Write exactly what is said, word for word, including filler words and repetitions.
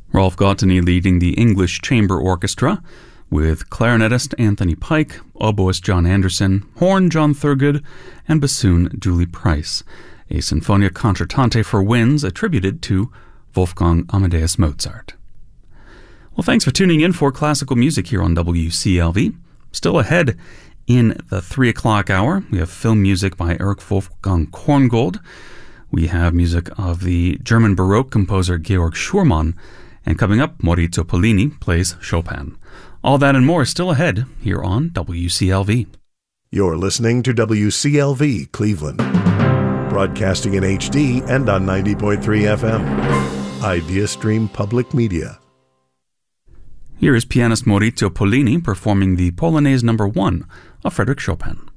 Rolf Gauteny leading the English Chamber Orchestra, with clarinetist Anthony Pike, oboist John Anderson, horn John Thurgood, and bassoon Julie Price, a Sinfonia Concertante for winds attributed to Wolfgang Amadeus Mozart. Well, thanks for tuning in for classical music here on W C L V. Still ahead in the three o'clock hour, we have film music by Erich Wolfgang Korngold. We have music of the German Baroque composer Georg Schurmann. And coming up, Maurizio Pollini plays Chopin. All that and more still ahead here on W C L V. You're listening to W C L V Cleveland, broadcasting in H D and on ninety point three F M. IdeaStream Public Media. Here is pianist Maurizio Pollini performing the Polonaise number one of Frédéric Chopin.